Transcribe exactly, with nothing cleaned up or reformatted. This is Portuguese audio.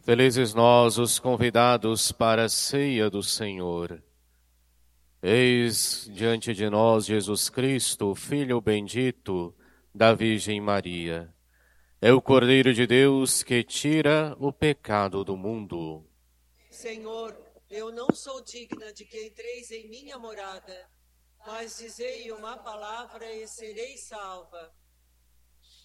Felizes nós, os convidados para a ceia do Senhor. Eis diante de nós Jesus Cristo, Filho bendito da Virgem Maria. É o Cordeiro de Deus que tira o pecado do mundo. Senhor, eu não sou digna de que entreis em minha morada, mas dizei uma palavra e serei salva.